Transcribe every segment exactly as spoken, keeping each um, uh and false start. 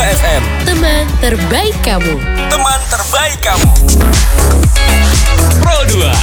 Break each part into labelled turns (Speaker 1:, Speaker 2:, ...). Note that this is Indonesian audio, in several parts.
Speaker 1: dua F M.
Speaker 2: Teman terbaik kamu.
Speaker 1: Teman terbaik kamu. Pro dua.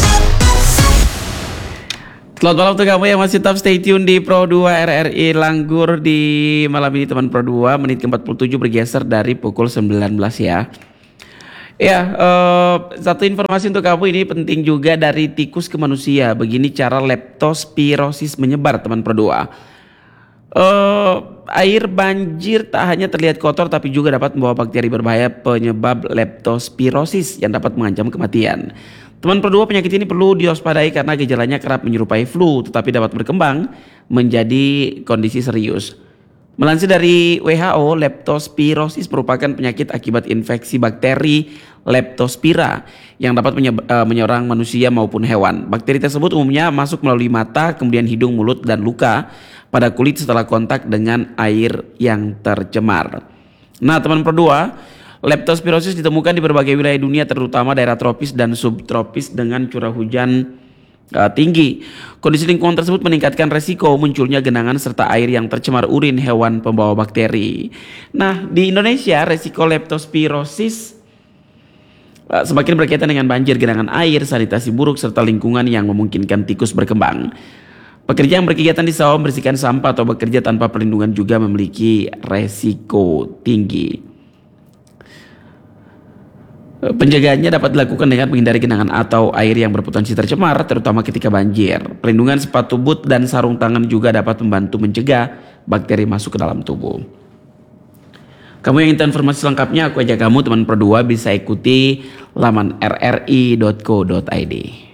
Speaker 3: Selamat malam untuk kamu yang masih tetap stay tune di Pro dua R R I Langgur di malam ini teman Pro dua. Menit ke empat puluh tujuh bergeser dari pukul sembilan belas ya. Ya, uh, satu informasi untuk kamu ini penting juga dari tikus ke manusia. Begini cara leptospirosis menyebar teman Pro dua. Uh, air banjir tak hanya terlihat kotor tapi juga dapat membawa bakteri berbahaya penyebab leptospirosis yang dapat mengancam kematian. Teman Pro dua, penyakit ini perlu diwaspadai karena gejalanya kerap menyerupai flu tetapi dapat berkembang menjadi kondisi serius. Melansir dari W H O, leptospirosis merupakan penyakit akibat infeksi bakteri Leptospira yang dapat menye- uh, menyerang manusia maupun hewan. Bakteri tersebut umumnya masuk melalui mata, kemudian hidung, mulut, dan luka pada kulit setelah kontak dengan air yang tercemar. Nah, teman Pro dua, leptospirosis ditemukan di berbagai wilayah dunia terutama daerah tropis dan subtropis dengan curah hujan uh, tinggi. Kondisi lingkungan tersebut meningkatkan resiko munculnya genangan serta air yang tercemar urin hewan pembawa bakteri. Nah, di Indonesia resiko leptospirosis uh, semakin berkaitan dengan banjir, genangan air, sanitasi buruk serta lingkungan yang memungkinkan tikus berkembang. Pekerja yang berkegiatan di sawah membersihkan sampah atau bekerja tanpa perlindungan juga memiliki resiko tinggi. Penjagaannya dapat dilakukan dengan menghindari genangan atau air yang berpotensi tercemar, terutama ketika banjir. Perlindungan sepatu boot dan sarung tangan juga dapat membantu mencegah bakteri masuk ke dalam tubuh. Kamu yang ingin informasi lengkapnya, aku ajak kamu teman Pro dua bisa ikuti laman r r i dot co dot i d.